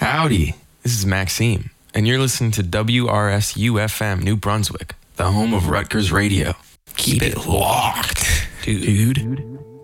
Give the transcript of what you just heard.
Howdy, this is Maxime, and you're listening to WRSU-FM New Brunswick, the home of Rutgers Radio. Keep it locked, dude.